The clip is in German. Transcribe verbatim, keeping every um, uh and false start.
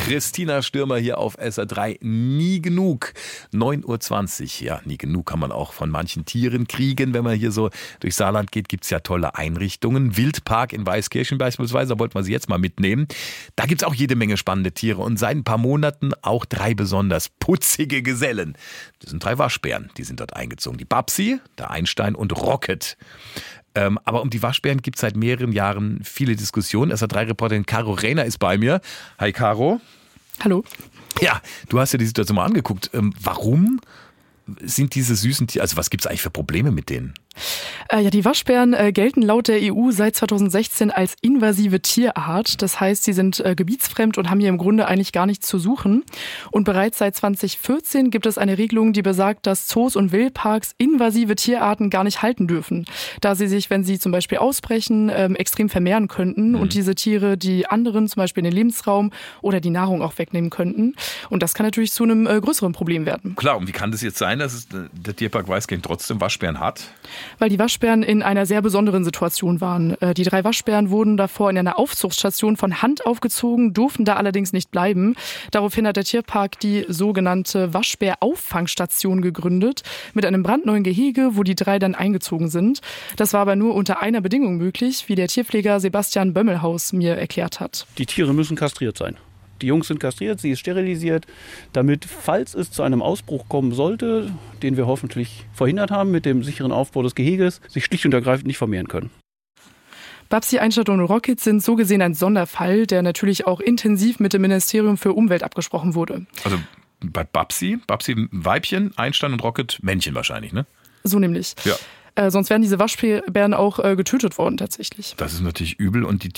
Christina Stürmer hier auf S R drei. Nie genug. neun Uhr zwanzig. Ja, nie genug kann man auch von manchen Tieren kriegen. Wenn man hier so durch Saarland geht, gibt's ja tolle Einrichtungen. Wildpark in Weißkirchen beispielsweise, da wollten wir sie jetzt mal mitnehmen. Da gibt's auch jede Menge spannende Tiere und seit ein paar Monaten auch drei besonders putzige Gesellen. Das sind drei Waschbären, die sind dort eingezogen. Die Babsi, der Einstein und Rocket. Ähm, aber um die Waschbären gibt es seit mehreren Jahren viele Diskussionen. S R drei Reporterin Caro Rehner ist bei mir. Hi Caro. Hallo. Ja, du hast dir die Situation mal angeguckt. Ähm, warum sind diese süßen Tiere, also was gibt es eigentlich für Probleme mit denen? Äh, ja, die Waschbären äh, gelten laut der E U seit zweitausendsechzehn als invasive Tierart. Das heißt, sie sind äh, gebietsfremd und haben hier im Grunde eigentlich gar nichts zu suchen. Und bereits seit zweitausendvierzehn gibt es eine Regelung, die besagt, dass Zoos und Wildparks invasive Tierarten gar nicht halten dürfen, da sie sich, wenn sie zum Beispiel ausbrechen, ähm, extrem vermehren könnten mhm. und diese Tiere die anderen zum Beispiel den Lebensraum oder die Nahrung auch wegnehmen könnten. Und das kann natürlich zu einem äh, größeren Problem werden. Klar, und wie kann das jetzt sein, dass es, der Tierpark Weißkirchen trotzdem Waschbären hat? Weil die Waschbären in einer sehr besonderen Situation waren. Die drei Waschbären wurden davor in einer Aufzuchtstation von Hand aufgezogen, durften da allerdings nicht bleiben. Daraufhin hat der Tierpark die sogenannte Waschbärauffangstation gegründet, mit einem brandneuen Gehege, wo die drei dann eingezogen sind. Das war aber nur unter einer Bedingung möglich, wie der Tierpfleger Sebastian Bömmelhaus mir erklärt hat. Die Tiere müssen kastriert sein. Die Jungs sind kastriert, sie ist sterilisiert, damit, falls es zu einem Ausbruch kommen sollte, den wir hoffentlich verhindert haben mit dem sicheren Aufbau des Geheges, sich schlicht und ergreifend nicht vermehren können. Babsi, Einstein und Rocket sind so gesehen ein Sonderfall, der natürlich auch intensiv mit dem Ministerium für Umwelt abgesprochen wurde. Also bei Babsi, Babsi Weibchen, Einstein und Rocket Männchen wahrscheinlich, ne? So nämlich. Ja. Äh, sonst wären diese Waschbären auch äh, getötet worden tatsächlich. Das ist natürlich übel und die